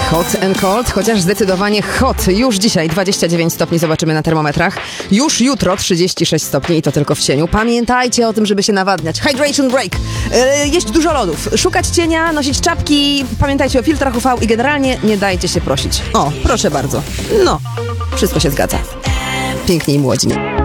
Hot and cold, chociaż zdecydowanie hot. Już dzisiaj 29 stopni zobaczymy na termometrach. Już jutro 36 stopni i to tylko w cieniu. Pamiętajcie o tym, żeby się nawadniać. Hydration break. Jeść dużo lodów. Szukać cienia, nosić czapki. Pamiętajcie o filtrach UV i generalnie nie dajcie się prosić. O, proszę bardzo. No, wszystko się zgadza. Pięknie i młodzi.